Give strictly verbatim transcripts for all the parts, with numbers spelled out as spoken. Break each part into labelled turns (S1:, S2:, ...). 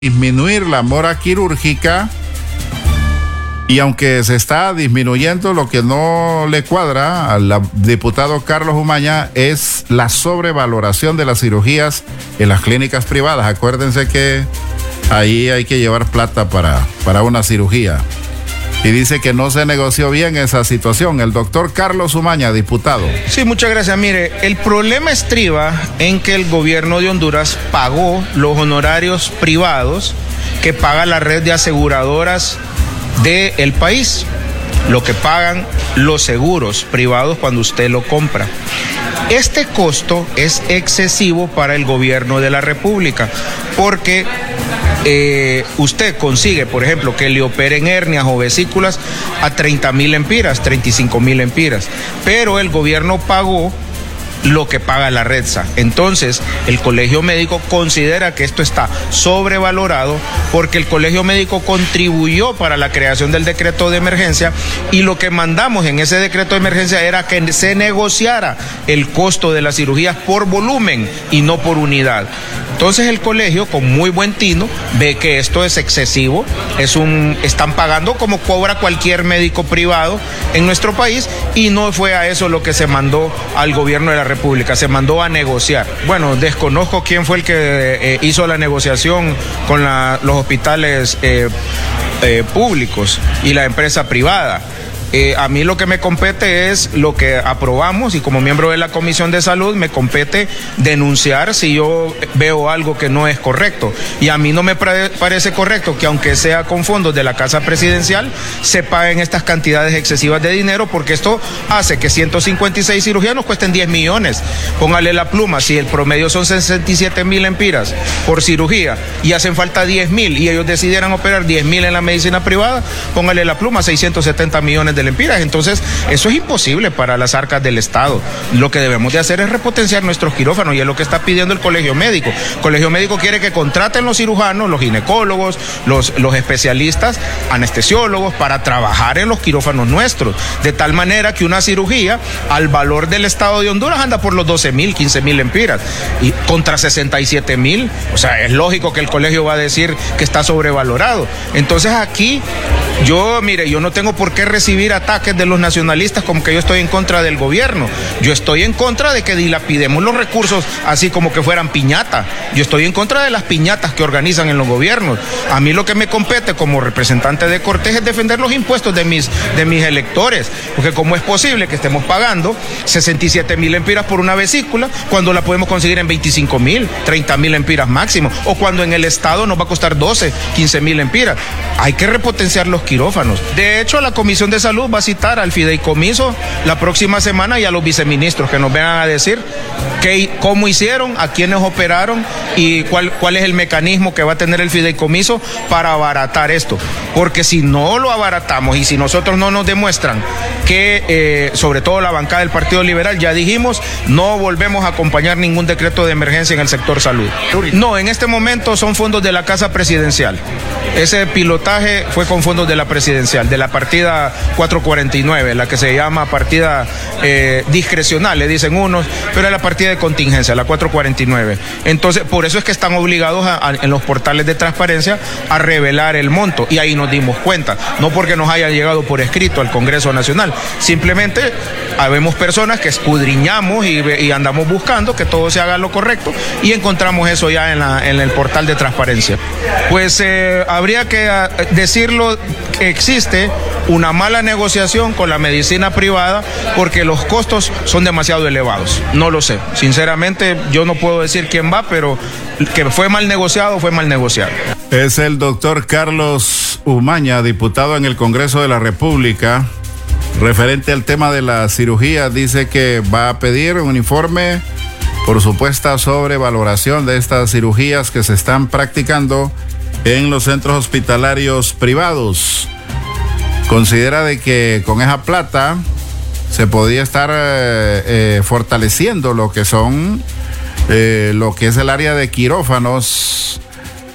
S1: disminuir la mora quirúrgica, y aunque se está disminuyendo, lo que no le cuadra al diputado Carlos Umaña es la sobrevaloración de las cirugías en las clínicas privadas. Acuérdense que ahí hay que llevar plata para, para una cirugía. Y dice que no se negoció bien esa situación. El doctor Carlos Umaña, diputado.
S2: Sí, muchas gracias. Mire, el problema estriba en que el gobierno de Honduras pagó los honorarios privados que paga la red de aseguradoras del país, lo que pagan los seguros privados cuando usted lo compra. Este costo es excesivo para el gobierno de la República, porque eh, usted consigue, por ejemplo, que le operen hernias o vesículas a treinta mil empiras, treinta y cinco mil empiras, pero el gobierno pagó lo que paga la REDSA. Entonces, el Colegio Médico considera que esto está sobrevalorado porque el Colegio Médico contribuyó para la creación del decreto de emergencia, y lo que mandamos en ese decreto de emergencia era que se negociara el costo de las cirugías por volumen y no por unidad. Entonces el colegio, con muy buen tino, ve que esto es excesivo, es un, están pagando como cobra cualquier médico privado en nuestro país, y no fue a eso lo que se mandó al gobierno de la República, se mandó a negociar. Bueno, desconozco quién fue el que eh, hizo la negociación con la, los hospitales eh, eh, públicos y la empresa privada. Eh, a mí lo que me compete es lo que aprobamos, y como miembro de la Comisión de Salud me compete denunciar si yo veo algo que no es correcto. Y a mí no me parece correcto que, aunque sea con fondos de la Casa Presidencial, se paguen estas cantidades excesivas de dinero, porque esto hace que ciento cincuenta y seis cirugías nos cuesten diez millones. Póngale la pluma, si el promedio son sesenta y siete mil empiras por cirugía y hacen falta diez mil y ellos decidieran operar diez mil en la medicina privada, póngale la pluma, seiscientos setenta millones de empiras. Entonces, eso es imposible para las arcas del Estado. Lo que debemos de hacer es repotenciar nuestros quirófanos, y es lo que está pidiendo el Colegio Médico. El Colegio Médico quiere que contraten los cirujanos, los ginecólogos, los, los especialistas, anestesiólogos, para trabajar en los quirófanos nuestros, de tal manera que una cirugía al valor del Estado de Honduras anda por los doce mil, quince mil empiras, y contra sesenta y siete mil. O sea, es lógico que el colegio va a decir que está sobrevalorado. Entonces aquí, yo, mire, yo no tengo por qué recibir ataques de los nacionalistas como que yo estoy en contra del gobierno. Yo estoy en contra de que dilapidemos los recursos así como que fueran piñata. Yo estoy en contra de las piñatas que organizan en los gobiernos. A mí lo que me compete como representante de Cortés es defender los impuestos de mis, de mis electores, porque cómo es posible que estemos pagando sesenta y siete mil empiras por una vesícula cuando la podemos conseguir en veinticinco mil, treinta mil empiras máximo, o cuando en el Estado nos va a costar doce, quince mil empiras. Hay que repotenciar los quirófanos. De hecho, la Comisión de Salud va a citar al fideicomiso la próxima semana y a los viceministros que nos vengan a decir qué, cómo hicieron, a quiénes operaron y cuál, cuál es el mecanismo que va a tener el fideicomiso para abaratar esto. Porque si no lo abaratamos y si nosotros no nos demuestran que, eh, sobre todo la bancada del Partido Liberal, ya dijimos, no volvemos a acompañar ningún decreto de emergencia en el sector salud. No, en este momento son fondos de la Casa Presidencial. Ese pilotaje fue con fondos de la Presidencial, de la partida cuatrocientos cuarenta y nueve, la que se llama partida eh, discrecional, le dicen unos, pero es la partida de contingencia, la cuatrocientos cuarenta y nueve. Entonces, por eso es que están obligados a, a, en los portales de transparencia a revelar el monto, y ahí nos dimos cuenta, no porque nos haya llegado por escrito al Congreso Nacional, simplemente habemos personas que escudriñamos y, y andamos buscando que todo se haga lo correcto, y encontramos eso ya en, la, en el portal de transparencia. Pues eh, habría que decirlo, que existe una mala negociación con la medicina privada porque los costos son demasiado elevados. No lo sé, sinceramente yo no puedo decir quién va, pero que fue mal negociado, fue mal negociado.
S1: Es el doctor Carlos Umaña, diputado en el Congreso de la República. Referente al tema de la cirugía, dice que va a pedir un informe por supuesta sobrevaloración de estas cirugías que se están practicando en los centros hospitalarios privados. Considera de que con esa plata se podía estar eh, eh, fortaleciendo lo que son, eh, lo que es el área de quirófanos,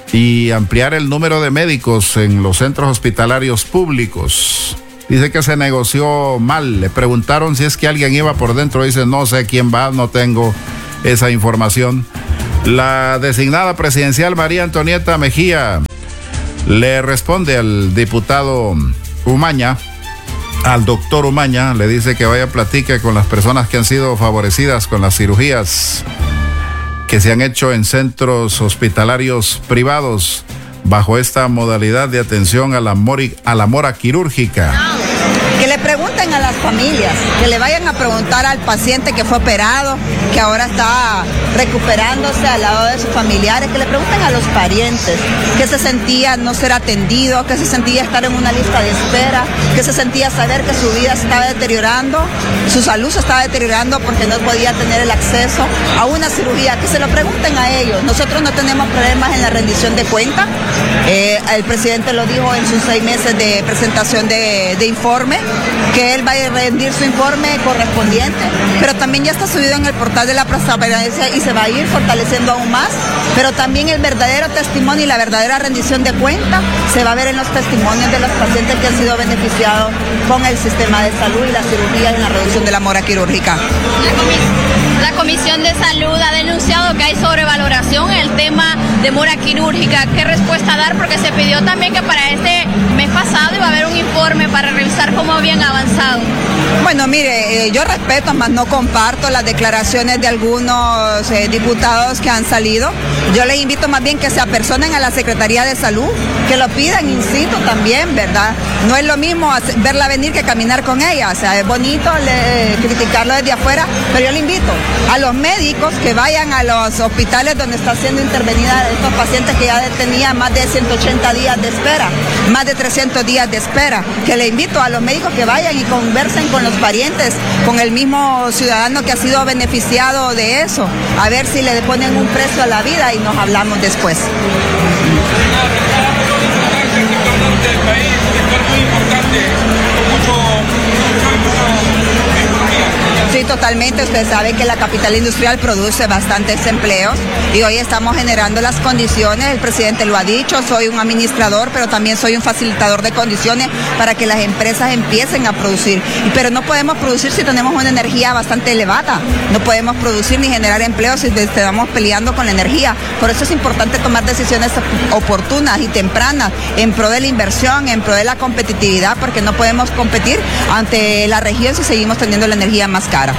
S1: y ampliar el número de médicos en los centros hospitalarios públicos. Dice que se negoció mal. Le preguntaron si es que alguien iba por dentro. Dice, no sé quién va, no tengo esa información. La designada presidencial María Antonieta Mejía le responde al diputado Umaña, al doctor Umaña, le dice que vaya a platique con las personas que han sido favorecidas con las cirugías que se han hecho en centros hospitalarios privados bajo esta modalidad de atención a la, mori, a la mora quirúrgica.
S3: Que le pregunten a las familias, que le vayan a preguntar al paciente que fue operado, que ahora está recuperándose al lado de sus familiares, que le pregunten a los parientes, que se sentía no ser atendido, que se sentía estar en una lista de espera, que se sentía saber que su vida se estaba deteriorando, su salud se estaba deteriorando porque no podía tener el acceso a una cirugía, que se lo pregunten a ellos. Nosotros no tenemos problemas en la rendición de cuentas, eh, el presidente lo dijo en sus seis meses de presentación de, de informe, que él va a rendir su informe correspondiente, pero también ya está subido en el portal de la transparencia y se va a ir fortaleciendo aún más, pero también el verdadero testimonio y la verdadera rendición de cuentas se va a ver en los testimonios de los pacientes que han sido beneficiados con el sistema de salud y la cirugía y la reducción de la mora quirúrgica.
S4: La, comis la Comisión de Salud ha denunciado que hay sobrevaloración en el tema de mora quirúrgica. ¿Qué respuesta dar? Porque se pidió también que para este mes pasado iba a haber un informe para revisar cómo habían avanzado.
S3: Bueno, mire, eh, yo respeto, más no comparto las declaraciones de algunos eh, diputados que han salido. Yo les invito más bien que se apersonen a la Secretaría de Salud, que lo pidan in situ también, ¿verdad? No es lo mismo hacer, verla venir que caminar con ella. O sea, es bonito le, criticarlo desde afuera, pero yo le invito a los médicos que vayan a los hospitales donde está siendo intervenida estos pacientes que ya tenían más de ciento ochenta días de espera, más de trescientos días de espera, que le invito a los médicos que vayan y conversen con los parientes, con el mismo ciudadano que ha sido beneficiado de eso, a ver si le ponen un precio a la vida y nos hablamos después. Sí, totalmente. Usted sabe que la capital industrial produce bastantes empleos y hoy estamos generando las condiciones. El presidente lo ha dicho, soy un administrador, pero también soy un facilitador de condiciones para que las empresas empiecen a producir. Pero no podemos producir si tenemos una energía bastante elevada. No podemos producir ni generar empleos si estamos peleando con la energía. Por eso es importante tomar decisiones oportunas y tempranas en pro de la inversión, en pro de la competitividad, porque no podemos competir ante la región si seguimos teniendo la energía más cara.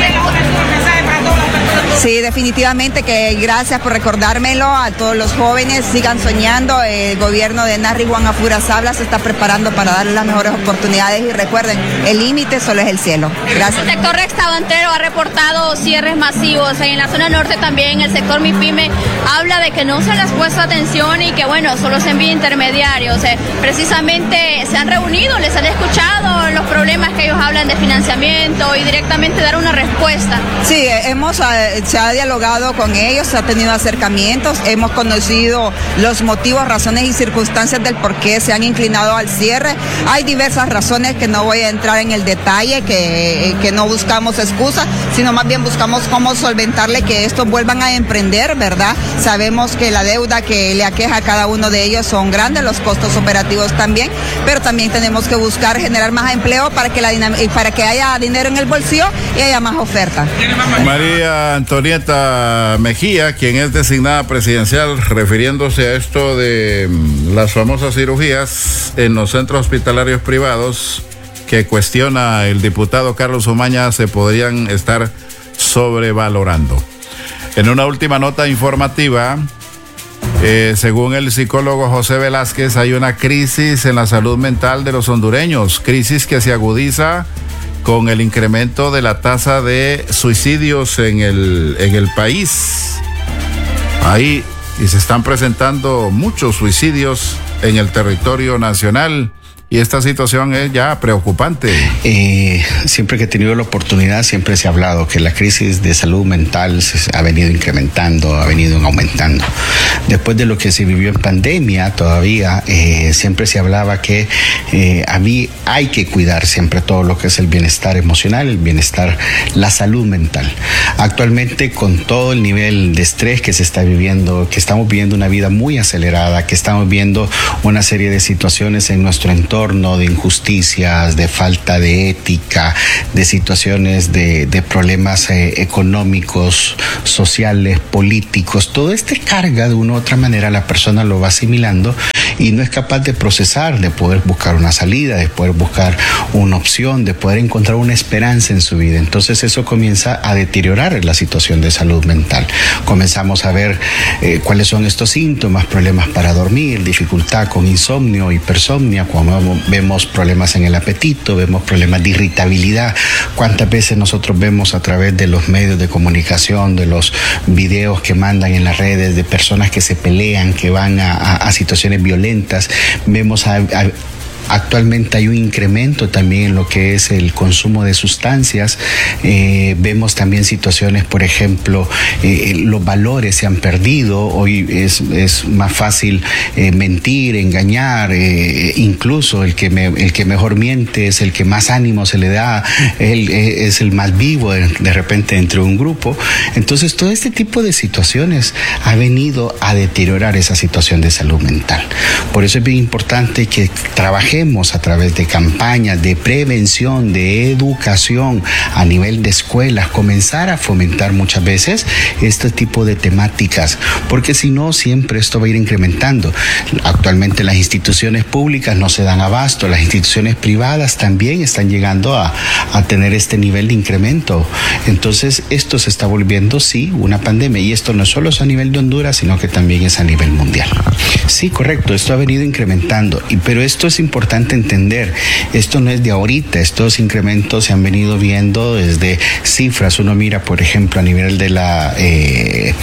S3: Sí, definitivamente que gracias por recordármelo a todos los jóvenes, sigan soñando, el gobierno de Narri Juan Afura Sabla se está preparando para darles las mejores oportunidades y recuerden, el límite solo es el cielo. Gracias.
S4: El sector restaurantero ha reportado cierres masivos, en la zona norte también, el sector MIPYME habla de que no se les ha puesto atención y que bueno, solo se envía intermediarios, eh, precisamente se han reunido, les han escuchado los problemas que ellos hablan de financiamiento y directamente dar una respuesta.
S3: Sí, hemos... Eh, se ha dialogado con ellos, se ha tenido acercamientos, hemos conocido los motivos, razones y circunstancias del por qué se han inclinado al cierre. Hay diversas razones que no voy a entrar en el detalle, que, que no buscamos excusas, sino más bien buscamos cómo solventarle que estos vuelvan a emprender, ¿verdad? Sabemos que la deuda que le aqueja a cada uno de ellos son grandes, los costos operativos también, pero también tenemos que buscar generar más empleo para que, la para que haya dinero en el bolsillo y haya más oferta.
S1: María Antonieta Mejía, quien es designada presidencial, refiriéndose a esto de las famosas cirugías en los centros hospitalarios privados que cuestiona el diputado Carlos Umaña, se podrían estar sobrevalorando. En una última nota informativa, eh, según el psicólogo José Velázquez, hay una crisis en la salud mental de los hondureños, crisis que se agudiza con el incremento de la tasa de suicidios en el, en el país. Ahí y se están presentando muchos suicidios en el territorio nacional. Y esta situación es ya preocupante.
S5: Eh, siempre que he tenido la oportunidad, siempre se ha hablado que la crisis de salud mental se ha venido incrementando, ha venido aumentando. Después de lo que se vivió en pandemia, todavía eh, siempre se hablaba que eh, a mí hay que cuidar siempre todo lo que es el bienestar emocional, el bienestar, la salud mental. Actualmente, con todo el nivel de estrés que se está viviendo, que estamos viviendo una vida muy acelerada, que estamos viendo una serie de situaciones en nuestro entorno, entorno, de injusticias, de falta de ética, de situaciones de, de problemas eh, económicos, sociales, políticos. Todo este carga de una u otra manera la persona lo va asimilando y no es capaz de procesar, de poder buscar una salida, de poder buscar una opción, de poder encontrar una esperanza en su vida. Entonces eso comienza a deteriorar la situación de salud mental. Comenzamos a ver eh, cuáles son estos síntomas: problemas para dormir, dificultad con insomnio, hipersomnia, cuando vemos problemas en el apetito, vemos problemas de irritabilidad. Cuántas veces nosotros vemos a través de los medios de comunicación, de los videos que mandan en las redes de personas que se pelean, que van a, a, a situaciones violentas. Vemos a, a Actualmente hay un incremento también en lo que es el consumo de sustancias. Eh, vemos también situaciones, por ejemplo, eh, los valores se han perdido. Hoy es, es más fácil eh, mentir, engañar. Eh, incluso el que, me, el que mejor miente es el que más ánimo se le da, él eh, es el más vivo de, de repente entre un grupo. Entonces, todo este tipo de situaciones ha venido a deteriorar esa situación de salud mental. Por eso es bien importante que trabajemos a través de campañas de prevención, de educación a nivel de escuelas, comenzar a fomentar muchas veces este tipo de temáticas, porque si no, siempre esto va a ir incrementando. Actualmente las instituciones públicas no se dan abasto, las instituciones privadas también están llegando a, a tener este nivel de incremento. Entonces, esto se está volviendo, sí, una pandemia, y esto no solo es a nivel de Honduras, sino que también es a nivel mundial. Sí, correcto, esto ha venido incrementando, y, pero esto es importante entender, esto no es de ahorita, estos incrementos se han venido viendo desde cifras. Uno mira, por ejemplo, a nivel de la eh,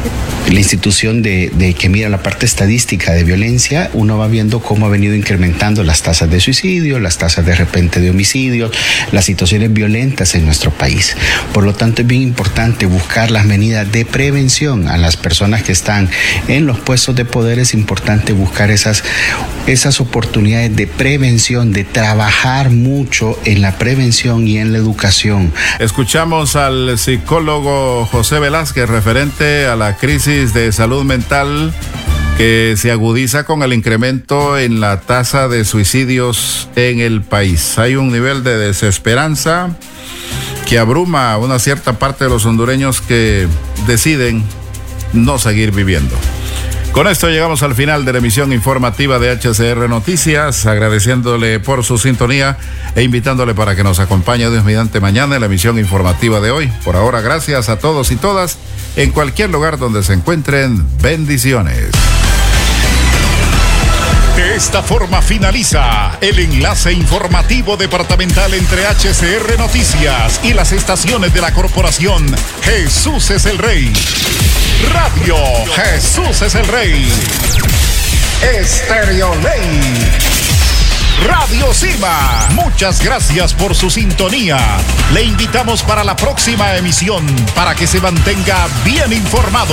S5: la institución de, de que mira la parte estadística de violencia, uno va viendo cómo ha venido incrementando las tasas de suicidio, las tasas de repente de homicidios, las situaciones violentas en nuestro país. Por lo tanto, es bien importante buscar las medidas de prevención a las personas que están en los puestos de poder. Es importante buscar esas, esas oportunidades de prevención, de trabajar mucho en la prevención y en la educación.
S1: Escuchamos al psicólogo José Velázquez referente a la crisis de salud mental que se agudiza con el incremento en la tasa de suicidios en el país. Hay un nivel de desesperanza que abruma a una cierta parte de los hondureños que deciden no seguir viviendo. Con esto llegamos al final de la emisión informativa de H C R Noticias, agradeciéndole por su sintonía e invitándole para que nos acompañe Dios mediante mañana en la emisión informativa de hoy. Por ahora, gracias a todos y todas en cualquier lugar donde se encuentren. Bendiciones.
S6: De esta forma finaliza el enlace informativo departamental entre H C R Noticias y las estaciones de la corporación Jesús es el Rey. Radio Jesús es el Rey. Estéreo Ley. Radio Cima. Muchas gracias por su sintonía. Le invitamos para la próxima emisión para que se mantenga bien informado.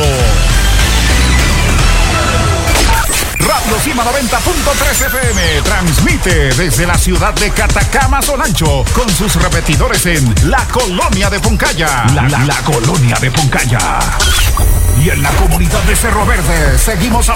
S6: Radio Cima noventa punto tres F M transmite desde la ciudad de Catacama, Sonancho, con sus repetidores en la colonia de Poncaya. La, la, la colonia de Poncaya. Y en la comunidad de Cerro Verde seguimos a